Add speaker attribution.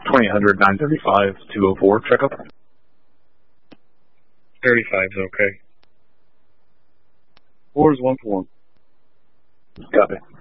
Speaker 1: 2000 935 204. Checkup.
Speaker 2: 35 is okay. 4 is 1 for 1.
Speaker 1: Copy.